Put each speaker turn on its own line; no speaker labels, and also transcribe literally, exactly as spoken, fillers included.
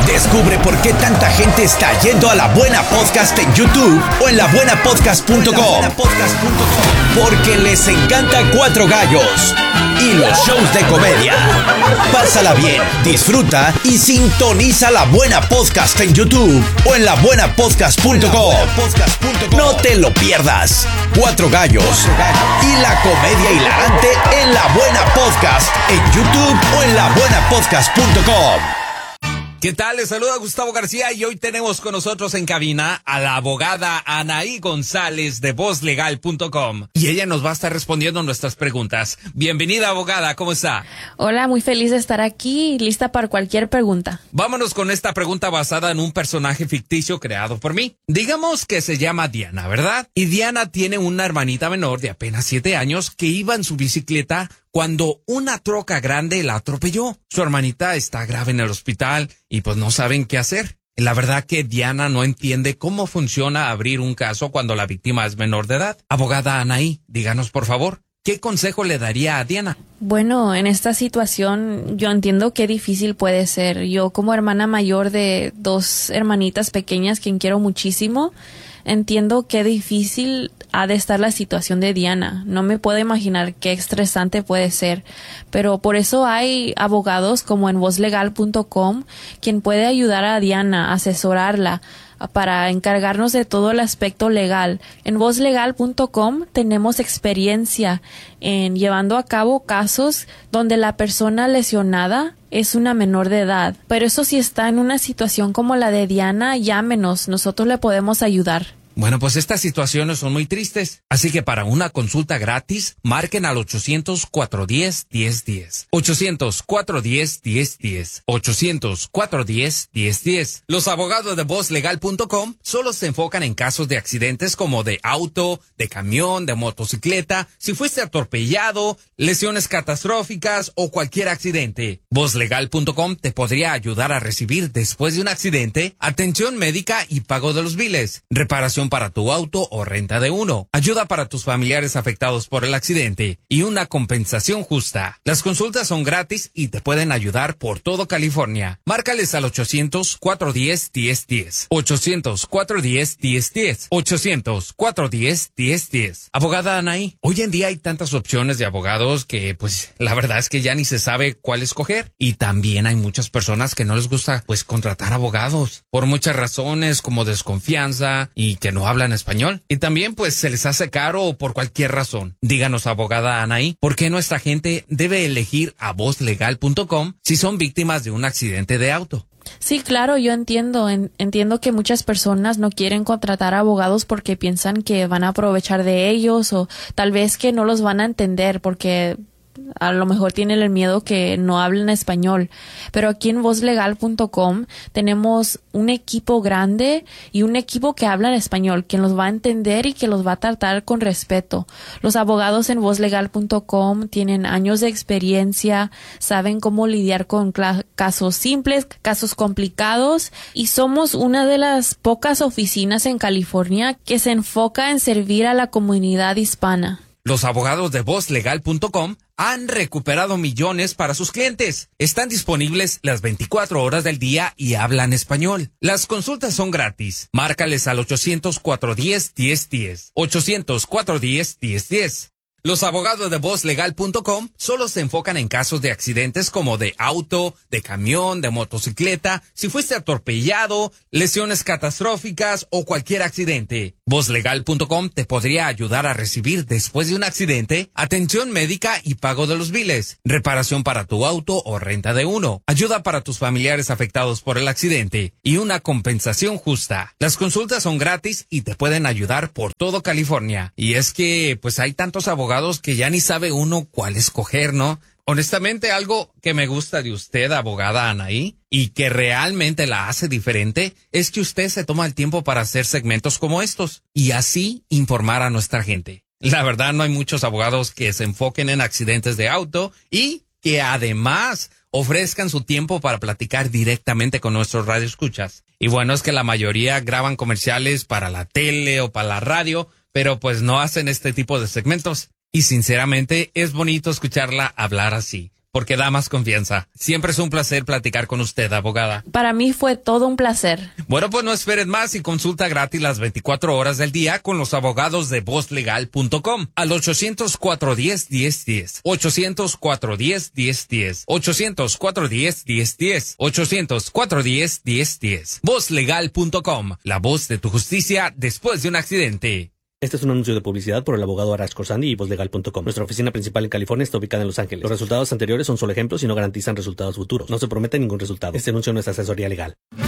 Descubre por qué tanta gente está yendo a La Buena Podcast en YouTube o en la buena podcast punto com. Porque les encanta Cuatro Gallos y los shows de comedia. Pásala bien, disfruta y sintoniza La Buena Podcast en YouTube o en la buena podcast punto com. No te lo pierdas. Cuatro Gallos y la comedia hilarante en La Buena Podcast en YouTube o en la buena podcast punto com.
¿Qué tal? Les saluda Gustavo García y hoy tenemos con nosotros en cabina a la abogada Anaí González de voz legal punto com y ella nos va a estar respondiendo nuestras preguntas. Bienvenida, abogada, ¿cómo está?
Hola, muy feliz de estar aquí y lista para cualquier pregunta.
Vámonos con esta pregunta basada en un personaje ficticio creado por mí. Digamos que se llama Diana, ¿verdad? Y Diana tiene una hermanita menor de apenas siete años que iba en su bicicleta cuando una troca grande la atropelló. Su hermanita está grave en el hospital y pues no saben qué hacer. La verdad que Diana no entiende cómo funciona abrir un caso cuando la víctima es menor de edad. Abogada Anaí, díganos por favor, ¿qué consejo le daría a Diana?
Bueno, en esta situación yo entiendo qué difícil puede ser. Yo como hermana mayor de dos hermanitas pequeñas, quien quiero muchísimo, entiendo qué difícil ha de estar la situación de Diana. No me puedo imaginar qué estresante puede ser, pero por eso hay abogados como en voz legal punto com quien puede ayudar a Diana, asesorarla para encargarnos de todo el aspecto legal. En voz legal punto com tenemos experiencia en llevando a cabo casos donde la persona lesionada es una menor de edad. Pero eso si está en una situación como la de Diana, llámenos, nosotros le podemos ayudar.
Bueno, pues estas situaciones son muy tristes, así que para una consulta gratis, marquen al ochocientos, cuatrocientos diez, diez diez. ochocientos, cuatrocientos diez, diez diez. ochocientos, cuatrocientos diez, diez diez. Los abogados de voz legal punto com solo se enfocan en casos de accidentes como de auto, de camión, de motocicleta, si fuiste atropellado, lesiones catastróficas o cualquier accidente. voz legal punto com te podría ayudar a recibir después de un accidente, atención médica y pago de los biles, reparación para tu auto o renta de uno, ayuda para tus familiares afectados por el accidente y una compensación justa. Las consultas son gratis y te pueden ayudar por todo California. Márcales al ochocientos, cuatrocientos diez, diez diez. ochocientos, cuatrocientos diez, diez diez. ochocientos, cuatrocientos diez, diez diez. Abogada Anaí, hoy en día hay tantas opciones de abogados que pues la verdad es que ya ni se sabe cuál escoger. Y también hay muchas personas que no les gusta pues contratar abogados por muchas razones como desconfianza y que no no hablan español. Y también pues se les hace caro por cualquier razón. Díganos, abogada Anaí, ¿por qué nuestra gente debe elegir a voz legal punto com si son víctimas de un accidente de auto?
Sí, claro, yo entiendo. En, entiendo que muchas personas no quieren contratar abogados porque piensan que van a aprovechar de ellos o tal vez que no los van a entender porque a lo mejor tienen el miedo que no hablen español, pero aquí en voz legal punto com tenemos un equipo grande y un equipo que habla en español, que los va a entender y que los va a tratar con respeto. Los abogados en voz legal punto com tienen años de experiencia, saben cómo lidiar con casos simples, casos complicados y somos una de las pocas oficinas en California que se enfoca en servir a la comunidad hispana.
Los abogados de voz legal punto com han recuperado millones para sus clientes. Están disponibles las veinticuatro horas del día y hablan español. Las consultas son gratis. Márcales al ochocientos, cuatrocientos diez, diez diez. ochocientos, cuatrocientos diez, diez diez. Los abogados de voz legal punto com solo se enfocan en casos de accidentes como de auto, de camión, de motocicleta, si fuiste atropellado, lesiones catastróficas o cualquier accidente. voz legal punto com te podría ayudar a recibir después de un accidente, atención médica y pago de los biles, reparación para tu auto o renta de uno, ayuda para tus familiares afectados por el accidente y una compensación justa. Las consultas son gratis y te pueden ayudar por todo California. Y es que pues hay tantos abogados que ya ni sabe uno cuál escoger, ¿no? Honestamente, algo que me gusta de usted, abogada Anaí, y que realmente la hace diferente, es que usted se toma el tiempo para hacer segmentos como estos y así informar a nuestra gente. La verdad, no hay muchos abogados que se enfoquen en accidentes de auto y que además ofrezcan su tiempo para platicar directamente con nuestros radioescuchas. Y bueno, es que la mayoría graban comerciales para la tele o para la radio, pero pues no hacen este tipo de segmentos. Y sinceramente es bonito escucharla hablar así. porque da más confianza. Siempre es un placer platicar con usted, abogada.
Para mí fue todo un placer.
Bueno, pues no esperes más y consulta gratis las veinticuatro horas del día con los abogados de voz legal punto com al ochocientos, cuatrocientos diez, diez diez. ochocientos, cuatrocientos diez, diez diez. ochocientos, cuatrocientos diez, diez diez. ochocientos, cuatrocientos diez, diez diez. voz legal punto com, la voz de tu justicia después de un accidente.
Este es un anuncio de publicidad por el abogado Arash Khorsandi y voz legal punto com. Nuestra oficina principal en California está ubicada en Los Ángeles. Los resultados anteriores son solo ejemplos y no garantizan resultados futuros. No se promete ningún resultado. Este anuncio no es asesoría legal.